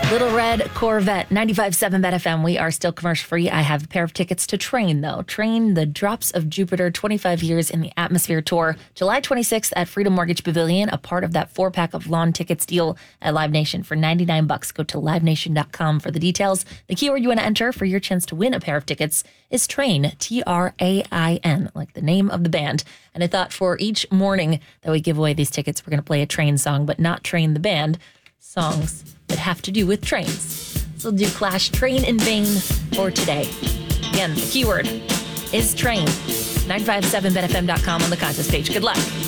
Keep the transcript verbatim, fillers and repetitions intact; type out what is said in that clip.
Little Red Corvette, ninety-five point seven Bet F M. We are still commercial free. I have a pair of tickets to Train, though. Train, the Drops of Jupiter, twenty-five years in the Atmosphere Tour. July twenty-sixth at Freedom Mortgage Pavilion, a part of that four-pack of lawn tickets deal at Live Nation for ninety-nine bucks. Go to live nation dot com for the details. The keyword you want to enter for your chance to win a pair of tickets is Train, T R A I N, like the name of the band. And I thought for each morning that we give away these tickets, we're going to play a Train song, but not Train the band. Songs that have to do with trains. So we'll do Clash Train in Vain for today. Again, the keyword is Train. nine five seven bet f m dot com on the contest page. Good luck.